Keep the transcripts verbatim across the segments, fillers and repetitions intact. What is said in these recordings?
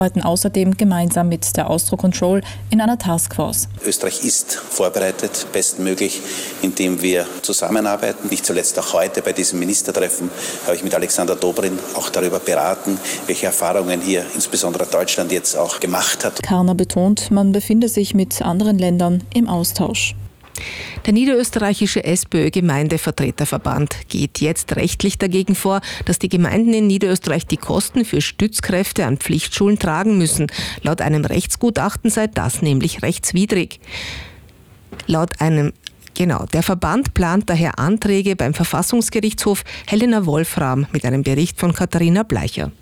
arbeiten außerdem gemeinsam mit der Austro Control in einer Taskforce. Österreich ist vorbereitet, bestmöglich, indem wir zusammenarbeiten. Nicht zuletzt auch heute bei diesem Ministertreffen habe ich mit Alexander Dobrin auch darüber beraten, welche Erfahrungen hier insbesondere Deutschland jetzt auch gemacht hat. Karner betont, man befinde sich mit anderen Ländern im Austausch. Der niederösterreichische SPÖ-Gemeindevertreterverband geht jetzt rechtlich dagegen vor, dass die Gemeinden in Niederösterreich die Kosten für Stützkräfte an Pflichtschulen tragen müssen. Laut einem Rechtsgutachten sei das nämlich rechtswidrig. Laut einem Genau, der Verband plant daher Anträge beim Verfassungsgerichtshof. Helena Wolfram mit einem Bericht von Katharina Bleicher.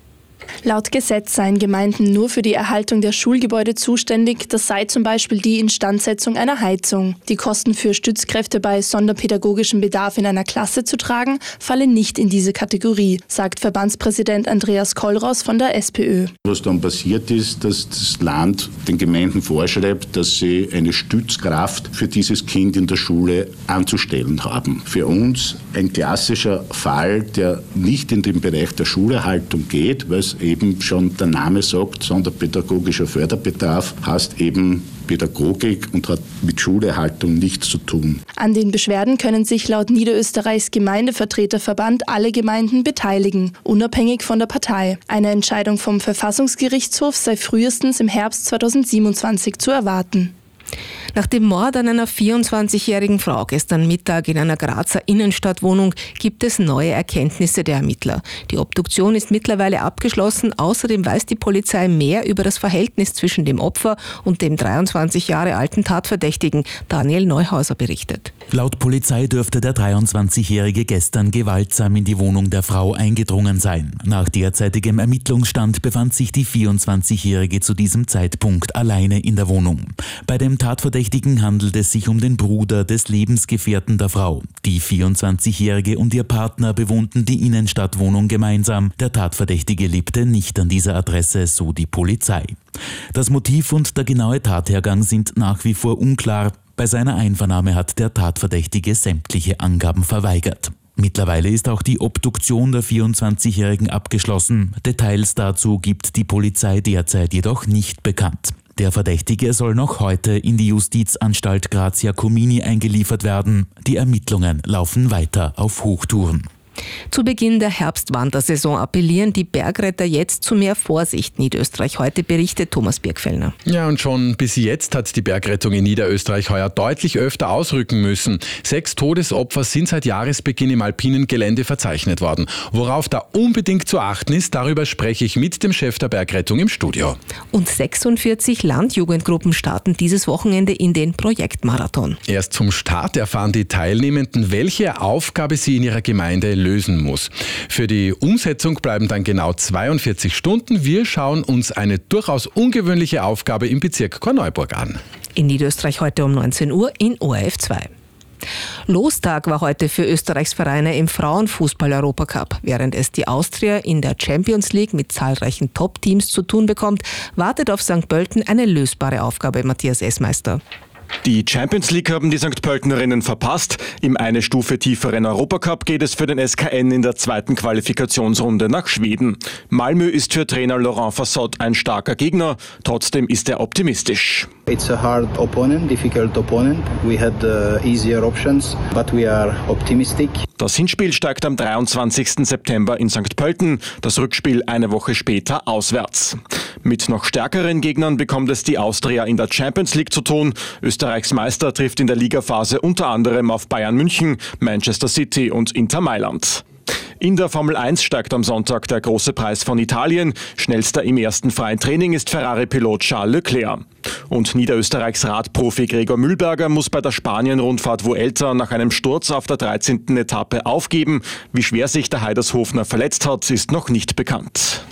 Laut Gesetz seien Gemeinden nur für die Erhaltung der Schulgebäude zuständig. Das sei zum Beispiel die Instandsetzung einer Heizung. Die Kosten für Stützkräfte bei sonderpädagogischem Bedarf in einer Klasse zu tragen, fallen nicht in diese Kategorie, sagt Verbandspräsident Andreas Kollross von der SPÖ. Was dann passiert ist, dass das Land den Gemeinden vorschreibt, dass sie eine Stützkraft für dieses Kind in der Schule anzustellen haben. Für uns ein klassischer Fall, der nicht in den Bereich der Schulerhaltung geht, weil es eben schon der Name sagt, sonderpädagogischer Förderbedarf heißt eben Pädagogik und hat mit Schulerhaltung nichts zu tun. An den Beschwerden können sich laut Niederösterreichs Gemeindevertreterverband alle Gemeinden beteiligen, unabhängig von der Partei. Eine Entscheidung vom Verfassungsgerichtshof sei frühestens im Herbst zweitausendsiebenundzwanzig zu erwarten. Nach dem Mord an einer vierundzwanzigjährigen Frau gestern Mittag in einer Grazer Innenstadtwohnung gibt es neue Erkenntnisse der Ermittler. Die Obduktion ist mittlerweile abgeschlossen. Außerdem weiß die Polizei mehr über das Verhältnis zwischen dem Opfer und dem dreiundzwanzig Jahre alten Tatverdächtigen. Daniel Neuhauser berichtet. Laut Polizei dürfte der dreiundzwanzigjährige gestern gewaltsam in die Wohnung der Frau eingedrungen sein. Nach derzeitigem Ermittlungsstand befand sich die vierundzwanzigjährige zu diesem Zeitpunkt alleine in der Wohnung. Bei dem Tatverdächtigen handelt es sich um den Bruder des Lebensgefährten der Frau. Die vierundzwanzigjährige und ihr Partner bewohnten die Innenstadtwohnung gemeinsam. Der Tatverdächtige lebte nicht an dieser Adresse, so die Polizei. Das Motiv und der genaue Tathergang sind nach wie vor unklar. Bei seiner Einvernahme hat der Tatverdächtige sämtliche Angaben verweigert. Mittlerweile ist auch die Obduktion der vierundzwanzigjährigen abgeschlossen. Details dazu gibt die Polizei derzeit jedoch nicht bekannt. Der Verdächtige soll noch heute in die Justizanstalt Graz-Jakomini eingeliefert werden. Die Ermittlungen laufen weiter auf Hochtouren. Zu Beginn der Herbstwandersaison appellieren die Bergretter jetzt zu mehr Vorsicht. Niederösterreich heute berichtet Thomas Birgfellner. Ja, und schon bis jetzt hat die Bergrettung in Niederösterreich heuer deutlich öfter ausrücken müssen. Sechs Todesopfer sind seit Jahresbeginn im alpinen Gelände verzeichnet worden. Worauf da unbedingt zu achten ist, darüber spreche ich mit dem Chef der Bergrettung im Studio. Und sechsundvierzig Landjugendgruppen starten dieses Wochenende in den Projektmarathon. Erst zum Start erfahren die Teilnehmenden, welche Aufgabe sie in ihrer Gemeinde lösen muss. Für die Umsetzung bleiben dann genau zweiundvierzig Stunden. Wir schauen uns eine durchaus ungewöhnliche Aufgabe im Bezirk Korneuburg an. In Niederösterreich heute um neunzehn Uhr in O R F zwei. Lostag war heute für Österreichs Vereine im Frauenfußball-Europacup. Während es die Austria in der Champions League mit zahlreichen Top-Teams zu tun bekommt, wartet auf Sankt Pölten eine lösbare Aufgabe, Matthias Essmeister. Die Champions League haben die Sankt Pöltenerinnen verpasst. Im eine Stufe tieferen Europacup geht es für den S K N in der zweiten Qualifikationsrunde nach Schweden. Malmö ist für Trainer Laurent Fassot ein starker Gegner. Trotzdem ist er optimistisch. It's a hard opponent, difficult opponent. We had uh, easier options, but we are optimistic. Das Hinspiel steigt am dreiundzwanzigsten September in Sankt Pölten, das Rückspiel eine Woche später auswärts. Mit noch stärkeren Gegnern bekommt es die Austria in der Champions League zu tun. Österreichs Meister trifft in der Ligaphase unter anderem auf Bayern München, Manchester City und Inter Mailand. In der Formel eins steigt am Sonntag der große Preis von Italien. Schnellster im ersten freien Training ist Ferrari-Pilot Charles Leclerc. Und Niederösterreichs Radprofi Gregor Mühlberger muss bei der Spanien-Rundfahrt Vuelta nach einem Sturz auf der dreizehnten Etappe aufgeben. Wie schwer sich der Heidershofner verletzt hat, ist noch nicht bekannt.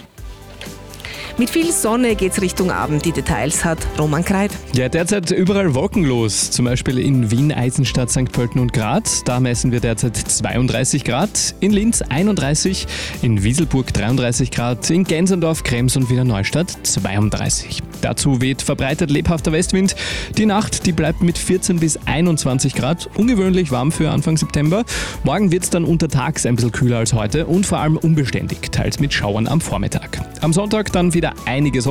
Mit viel Sonne geht's Richtung Abend. Die Details hat Roman Kreit. Ja, derzeit überall wolkenlos. Zum Beispiel in Wien, Eisenstadt, Sankt Pölten und Graz. Da messen wir derzeit zweiunddreißig Grad. In Linz einunddreißig. In Wieselburg dreiunddreißig Grad. In Gensendorf, Krems und Wiener Neustadt zweiunddreißig. Dazu weht verbreitet lebhafter Westwind. Die Nacht, die bleibt mit vierzehn bis einundzwanzig Grad. Ungewöhnlich warm für Anfang September. Morgen wird's dann untertags ein bisschen kühler als heute und vor allem unbeständig. Teils mit Schauern am Vormittag. Am Sonntag dann wieder wieder einiges